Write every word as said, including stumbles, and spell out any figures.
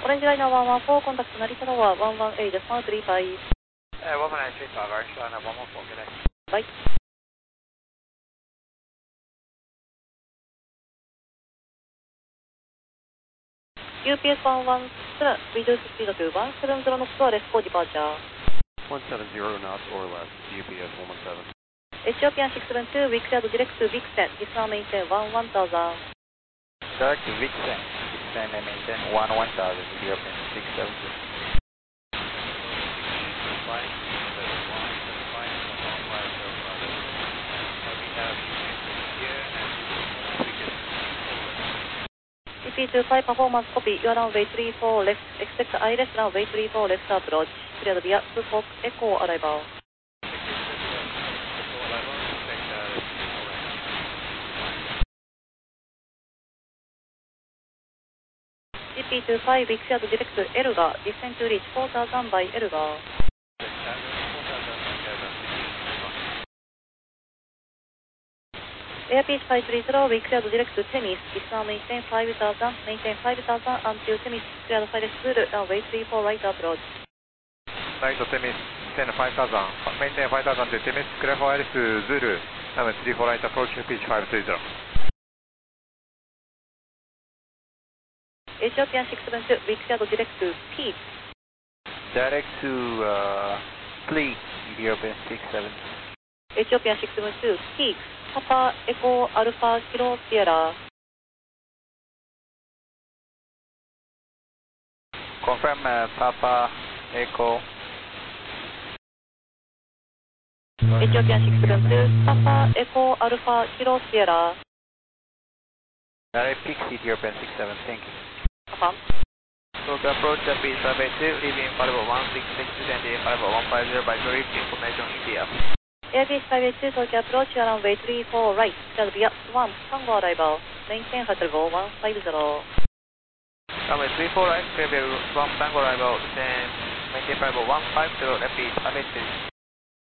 オレンジライナーワンワンフォー、コンタクト成田タワーワンワンエイです。ワンスリーファイブ。 Uh, one one nine three five, orange liner one one four, good day. バイ。ユーピーエスワンワンセブン、reduce speed to one seven zero knots or less for departure. one seven zero knots or less, U P S one one seven. Ethiopian six seven two, we cleared direct to Vixen, descend maintain one one thousand. Direct to Vixen, descend and maintain one one thousand, Ethiopian six seven two. E P two five performance copy, your runway three four left, expect I less runway three four left approach, cleared via two Fox Echo arrival. E P two five, we cleared direct to Elga, descend to reach four thousand by Elga. Airbus five three zero, we cleared direct to Temis, descend maintain five thousand, maintain five thousand until Temis, cleared silent Zulu, runway three four right approach. Right to Temis, descend five thousand, maintain five thousand to Temis, clear for Alice Zulu, runway three four right approach, pitch five three zero. Ethiopian six seven two, we cleared direct to Peak. Direct to uh, Fleet, Ethiopian six seven two. Ethiopian six seven two, Peak, Papa Echo Alpha Kilo Sierra. Confirm uh, Papa Echo. Ethiopian six seven two, Papa Echo Alpha Kilo Sierra. Direct Peak, Ethiopian six seven, thank you. Papa. So to approach the beach five eight two, leaving Fireball one six six and the Fireball one five zero by Zurich, information India. Airbus five eight two, Tokyo approach, your runway three four right, cleared via one Tango arrival, maintain Hotel one five zero. Runway three four right, clear via one Tango arrival, then maintain Fireball one five zero, repeat five eight two.